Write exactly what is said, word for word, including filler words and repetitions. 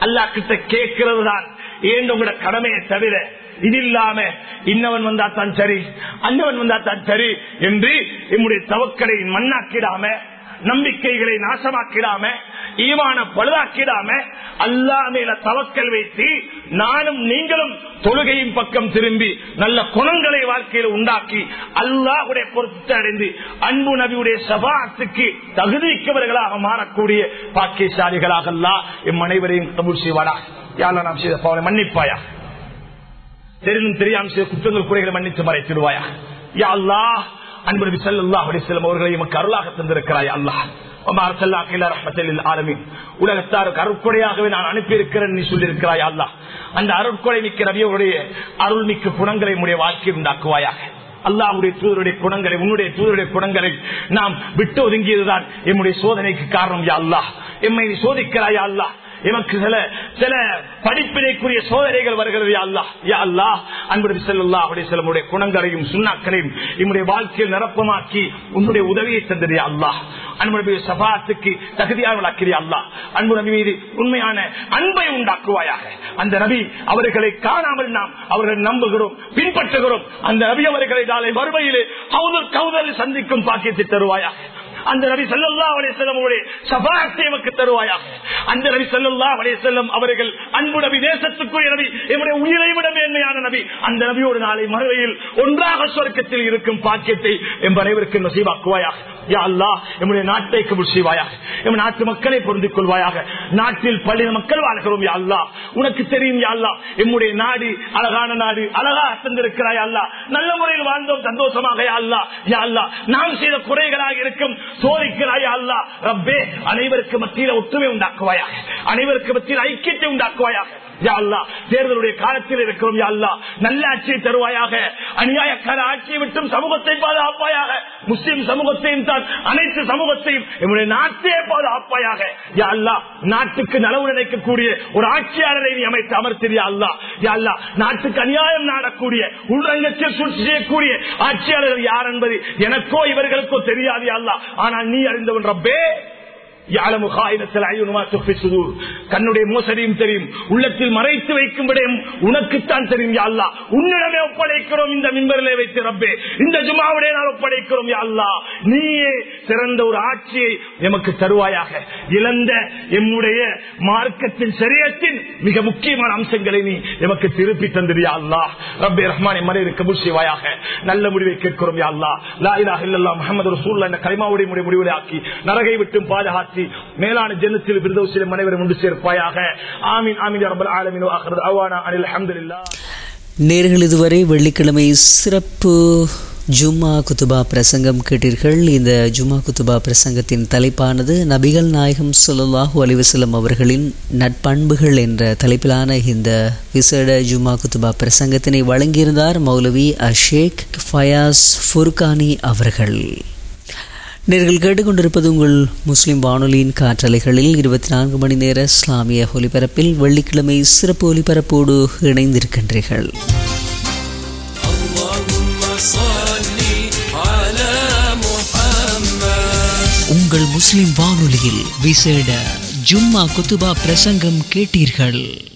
அல்லாஹ் கிட்ட கேட்கிறது தான் ஏன் உங்களோட கடமையை தவிர இது இல்லாம இன்னவன் வந்தாத்தான் சரி அன்னவன் வந்தாத்தான் சரி என்று நம்முடைய தவக்கலை மண்ணாக்கிடாம, நம்பிக்கைகளை நாசமாக்கிடாம, ஈமான பழுதாக்கிடாம அல்லாஹ் மேல தவக்கல் வைத்து நானும் நீங்களும் தொழுகையின் பக்கம் திரும்பி நல்ல குணங்களை வாழ்க்கையில் உண்டாக்கி அல்லாஹ்வுடைய பொருத்தத்தை அடைந்து அன்பு நபியுடைய ஷஃபாஅத்துக்கு தகுதிக்கவர்களாக மாறக்கூடிய பாக்கியசாலிகளாக அல்லாஹ் எம் அனைவரையும் கபூல் செய்வாரா. யா அல்லாஹ் நாம் செய்த பாவங்களை மன்னிப்பாயா, தெரிந்தும் தெரியாமல் செய்த குற்றங்கள் குறைகளை மன்னித்து மறைத்திடுவாயா. யா அல்லாஹ் அன்பு நபி ஸல்லல்லாஹு அலைஹி வஸல்லம் அவர்களை எமக்கு அருளாக தந்திருக்கிறாய். அல்லாஹ் உலகத்தாருக்கு அருட்கொடையாகவே நான் அனுப்பி இருக்கிறேன் நீ சொல்லி இருக்கிறாய். அல்லாஹ் அந்த அருட்கொடை மிக்க நபியுடைய அருள்மிக்க குணங்களை உடைய வாழ்க்கை உண்டாக்குவாயாக. அல்லாஹ்வுடைய தூதருடைய குணங்களை, உன்னுடைய தூதருடைய குணங்களை நாம் விட்டு ஒதுங்கியதுதான் எம்முடைய சோதனைக்கு காரணம். யா அல்லாஹ் எம்மை நீ சோதிக்கிறாய். யா அல்லாஹ் எமக்கு சில சில படிப்பினைக்குரிய சோதனைகள் வருகிறது. யா அல்லாஹ் யா அல்லாஹ் அன்பு நபி ஸல்லல்லாஹு அலைஹி வஸல்லம் உடைய குணங்களையும் சுன்னாக்களையும் நம்முடைய வாழ்க்கையில் நிரப்பமாக்கி உன்னுடைய உதவியை தந்தது. யா அல்லாஹ் அன்பு நபி ஷஃபாஅத்துக்கு தகுதியானவர்களாக்கிறியா. அல்லாஹ் அன்பு நபி மீது உண்மையான அன்பை உண்டாக்குவாயாக. அந்த நபி அவர்களை காணாமல் நாம் அவர்களை நம்புகிறோம், பின்பற்றுகிறோம். அந்த நபி அவர்களை நாளை மறுமையிலே ஹவுதுல் கௌதரில் சந்திக்கும் பாக்கியத்தை தருவாயாக. அந்த நபி ஸல்லல்லாஹு அலைஹி வஸல்லம் உடைய ஷஃபாஅத்தை நமக்கு தருவாயாக. அந்த நபி ஸல்லல்லாஹு அலைஹி வஸல்லம் அவர்கள் அன்பு நபி, தேசத்துக்குரிய நபி, நம்முடைய உயிரை விட மேன்மையான நபி. அந்த நபியோடு நாளை மறுமையில் ஒன்றாக சொர்க்கத்தில் இருக்கும் பாக்கியத்தை எம் அனைவருக்கு நசீபாக்குவாயாக. யா அல்லாஹ் நம்முடைய நாட்டை கபூல் செய்வாயாக. எம் நாட்டு மக்களை பொருந்திக் கொள்வாயாக. நாட்டில் பள்ளி மக்கள் வாழ்கிறோம். யா அல்லாஹ் உனக்கு தெரியும். யா அல்லாஹ் நம்முடைய நாடு அழகான நாடு, அழகாக தந்திருக்கிறாய். அல்லாஹ் நல்ல முறையில் வாழ்ந்தோம் சந்தோஷமாக. யா அல்லாஹ் யா அல்லாஹ் நாம் செய்த குறைகளாக இருக்கும் சோதிக்கிறாய். அல்லாஹ் ரப்பே அனைவருக்கு மத்தியில் ஒற்றுமை உண்டாக்குவாயாக, அனைவருக்கு மத்தியில் ஐக்கியத்தை உண்டாக்குவாயாக. யா அல்லாஹ் தேர்தலுடைய காலத்தில் இருக்கிறோம். யா அல்லாஹ் நல்ல ஆட்சியை தருவாயாக. அநியாயக்கார ஆட்சியை விட்டும் சமூகத்தை பாதுகாப்பாயாக. முஸ்லிம் சமூகத்தையும் தான் அனைத்து சமூகத்தையும் நம்முடைய நாட்டே பாதுகாப்பாயாக. யா அல்லாஹ் நாட்டுக்கு நலவு நினைக்கக்கூடிய ஒரு ஆட்சியாளரை நீ அமைத்து அமர்த்தியா. அல்லாஹ் யா அல்லாஹ் நாட்டுக்கு அநியாயம் நாடக்கூடிய, உள்ரங்கத்தில் சூழ்ச்சி செய்யக்கூடிய ஆட்சியாளர்கள் யார் என்பது எனக்கோ இவர்களுக்கோ தெரியாது. யா அல்லாஹ் ஆனால் நீ அறிந்தவன் ரப்பே. கண்ணுடைய மோசடியும் தெரியும், உள்ளத்தில் மறைத்து வைக்கும் விடயம் உனக்குத்தான் தெரியும். யா அல்லாஹ் உன்னிடமே ஒப்படைக்கிறோம். இந்த மிம்பரிலே வைத்து ரப்பே இந்த ஜுமாவுடைய நாள் ஒப்படைக்கிறோம். யா அல்லாஹ் நீயே சிறந்த ஒரு ஆட்சியை எமக்கு தருவாயாக. இழந்த எம்முடைய மார்க்கத்தின் சரியத்தின் மிக முக்கியமான அம்சங்களை நீ எமக்கு திருப்பி தந்திரு. யா அல்லாஹ் ரப்பே ரஹ்மான் மறைவு கபூல் செய்வாயாக. நல்ல முடிவை கேட்கிறோம். யா அல்லாஹ் லா இலாஹ இல்லல்லாஹ் முஹம்மது ரசூலுல்லாஹ் என்ற கலிமாவுடைய முடிவுகளை ஆக்கி நரகை விட்டு பாதுகாத்து மேலான ஜன்னத்தில் ஃபிர்தௌஸில் மனைவரும் ஒன்று சேர்ப்பாயாக. ஆமீன் ஆமீன் யா ரப்பல் ஆலமீன். வ ஆகிரு தஅவானா அனில் ஹம்துலில்லாஹ். நேர்கள் இதுவரை வெள்ளிக்கிழமை சிறப்பு ஜும்மா குத்துபா பிரசங்கம் கேட்டீர்கள். இந்த ஜும்மா குத்துபா பிரசங்கத்தின் தலைப்பானது நபிகள் நாயகம் ஸல்லல்லாஹு அலைஹி வஸல்லம் அவர்களின் நட்பண்புகள் என்ற தலைப்பிலான இந்த விசேட ஜும்மா குத்துபா பிரசங்கத்தினை வழங்கியிருந்தார் மௌலவி அஷேக் ஃபயாஸ் ஃபுர்கானி அவர்கள். நேர்கள் கேட்டுக்கொண்டிருப்பது உங்கள் முஸ்லிம் வானொலியின் காற்றலைகளில் இருபத்தி நான்கு மணி நேர இஸ்லாமிய ஒலிபரப்பில் வெள்ளிக்கிழமை சிறப்பு ஒலிபரப்போடு இணைந்திருக்கின்றீர்கள். உங்கள் முஸ்லிம் வானொலியில் விசேட ஜும்மா குத்துபா பிரசங்கம் கேட்டீர்கள்.